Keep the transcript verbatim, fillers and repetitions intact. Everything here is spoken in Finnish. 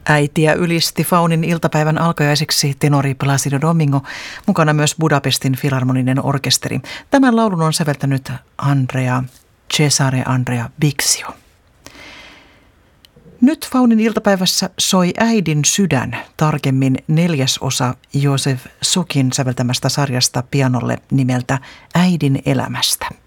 Äitiä ylisti Faunin iltapäivän alkajaiseksi tenori Placido Domingo, mukana myös Budapestin filharmoninen orkesteri. Tämän laulun on säveltänyt Andrea Cesare Andrea Bixio. Nyt Faunin iltapäivässä soi Äidin sydän, tarkemmin neljäs osa Josef Sukhin säveltämästä sarjasta pianolle nimeltä Äidin elämästä.